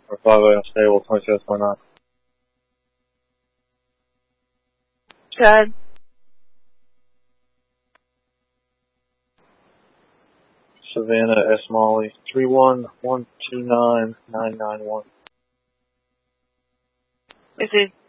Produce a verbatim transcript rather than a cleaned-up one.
Or five A stable, twenty-six point nine. Good. Savannah S. Molly, three one one two nine nine nine one. Is he